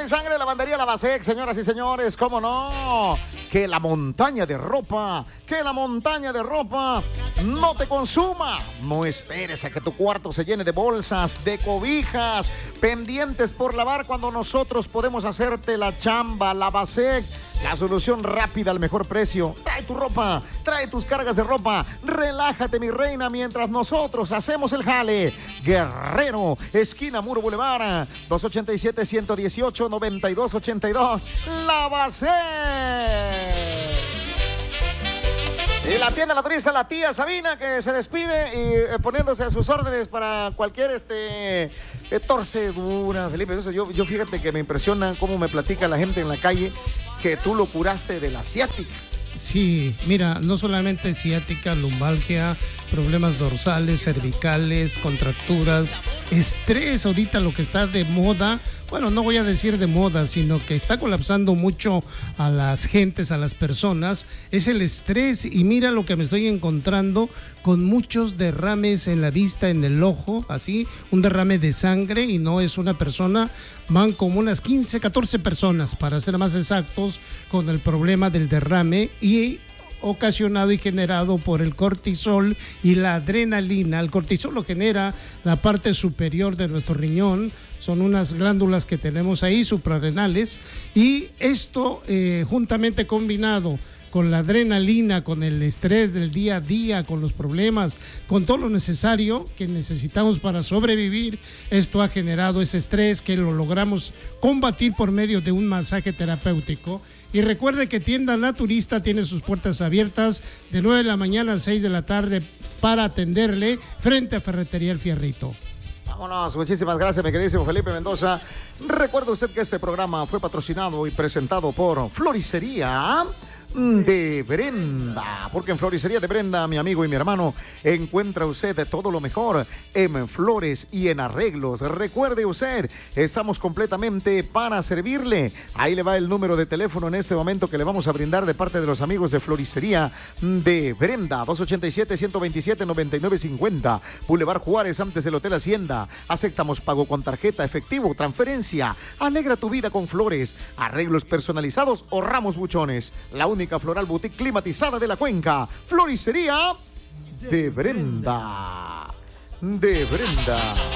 sangre de lavandería Lavasec, señoras y señores, ¿cómo no? Que la montaña de ropa no te consuma. No esperes a que tu cuarto se llene de bolsas, de cobijas, pendientes por lavar cuando nosotros podemos hacerte la chamba. Lavasec, la solución rápida al mejor precio. Trae tu ropa, trae tus cargas de ropa. Relájate, mi reina, mientras nosotros hacemos el jale. Guerrero, esquina Muro Boulevard, 287-118-9282. Lavasec. Y la tienda la autoriza la tía Sabina, que se despide y poniéndose a sus órdenes para cualquier torcedura, Felipe. Entonces yo fíjate que me impresiona cómo me platica la gente en la calle que tú lo curaste de la ciática. Sí, mira, no solamente ciática, lumbalgia, problemas dorsales, cervicales, contracturas, estrés, ahorita lo que está de moda. Bueno, no voy a decir de moda, sino que está colapsando mucho a las gentes, a las personas, es el estrés. Y mira lo que me estoy encontrando, con muchos derrames en la vista, en el ojo, así, un derrame de sangre, y no es una persona, van como unas 15, 14 personas, para ser más exactos, con el problema del derrame, y ocasionado y generado por el cortisol y la adrenalina. El cortisol lo genera la parte superior de nuestro riñón, son unas glándulas que tenemos ahí, suprarrenales, y esto juntamente combinado con la adrenalina, con el estrés del día a día, con los problemas, con todo lo necesario que necesitamos para sobrevivir, esto ha generado ese estrés que lo logramos combatir por medio de un masaje terapéutico. Y recuerde que Tienda Naturista tiene sus puertas abiertas de 9 de la mañana a 6 de la tarde para atenderle frente a Ferretería El Fierrito. Vámonos, muchísimas gracias, mi queridísimo Felipe Mendoza. Recuerde usted que este programa fue patrocinado y presentado por Floristería de Brenda, porque en Floristería de Brenda, mi amigo y mi hermano, encuentra usted de todo lo mejor en flores y en arreglos. Recuerde usted, estamos completamente para servirle. Ahí le va el número de teléfono en este momento que le vamos a brindar de parte de los amigos de Floristería de Brenda, 287-127-9950, Boulevard Juárez, antes del Hotel Hacienda. Aceptamos pago con tarjeta, efectivo, transferencia. Alegra tu vida con flores, arreglos personalizados o ramos buchones. La única floral boutique climatizada de la cuenca. Floristería de Brenda. De Brenda.